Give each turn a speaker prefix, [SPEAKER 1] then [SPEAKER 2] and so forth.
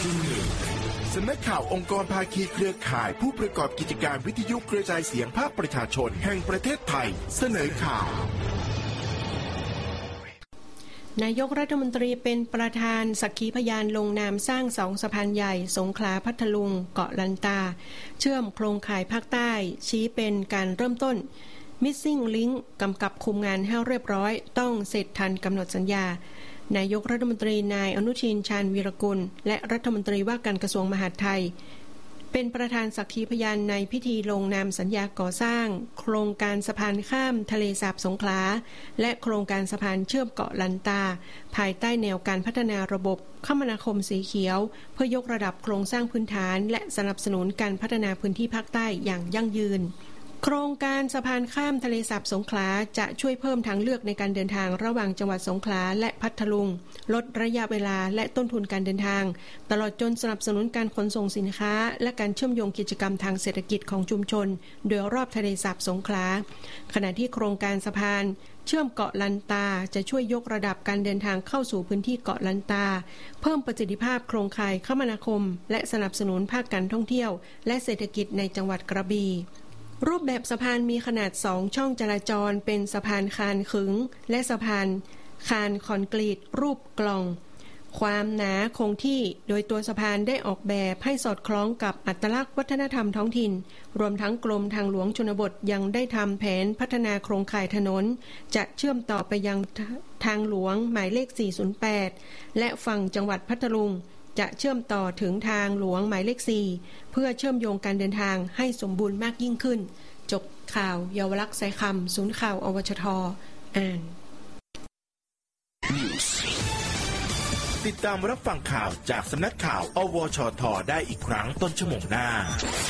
[SPEAKER 1] สำนักข่าวองค์กรภาคีเครือข่ายผู้ประกอบกิจการวิทยุกระจายเสียงภาคประชาชนแห่งประเทศไทยเสนอข่าวน
[SPEAKER 2] ายกรัฐมนตรีเป็นประธานสักขีพยานลงนามสร้าง2สะพานใหญ่สงขลาพัทลุงเกาะลันตาเชื่อมโครงข่ายภาคใต้ชี้เป็นการเริ่มต้น Missing Link กำกับคุมงานให้เรียบร้อยต้องเสร็จทันกำหนดสัญญานายกรัฐมนตรีนายอนุทินชาญวีรกุลและรัฐมนตรีว่าการกระทรวงมหาดไทยเป็นประธานสักขีพยานในพิธีลงนามสัญญาก่อสร้างโครงการสะพานข้ามทะเลสาบสงขลาและโครงการสะพานเชื่อมเกาะลันตาภายใต้แนวการพัฒนาระบบคมนาคมสีเขียวเพื่อยกระดับโครงสร้างพื้นฐานและสนับสนุนการพัฒนาพื้นที่ภาคใต้อย่างยั่งยืนโครงการสะพานข้ามทะเลสาบสงขลาจะช่วยเพิ่มทางเลือกในการเดินทางระหว่างจังหวัดสงขลาและพัทลุงลดระยะเวลาและต้นทุนการเดินทางตลอดจนสนับสนุนการขนส่งสินค้าและการเชื่อมโยงกิจกรรมทางเศรษฐกิจของชุมชนโดยรอบทะเลสาบสงขลาขณะที่โครงการสะพานเชื่อมเกาะลันตาจะช่วยยกระดับการเดินทางเข้าสู่พื้นที่เกาะลันตาเพิ่มประสิทธิภาพโครงข่ายคมนาคมและสนับสนุนภาคการท่องเที่ยวและเศรษฐกิจในจังหวัดกระบี่รูปแบบสะพานมีขนาด2ช่องจราจรเป็นสะพานคานขึงและสะพานคานคอนกรีตรูปกล่องความหนาคงที่โดยตัวสะพานได้ออกแบบให้สอดคล้องกับอัตลักษณ์วัฒนธรรมท้องถิ่นรวมทั้งกรมทางหลวงชนบทยังได้ทำแผนพัฒนาโครงข่ายถนนจะเชื่อมต่อไปยังทางหลวงหมายเลข408และฝั่งจังหวัดพัทลุงจะเชื่อมต่อถึงทางหลวงหมายเลข4เพื่อเชื่อมโยงการเดินทางให้สมบูรณ์มากยิ่งขึ้นจบข่าวเยาวลักษณ์สายคำศูนย์ข่าวอวชท.อ่าน
[SPEAKER 1] ติดตามรับฟังข่าวจากสำนักข่าวอวชท.ได้อีกครั้งต้นชั่วโมงหน้า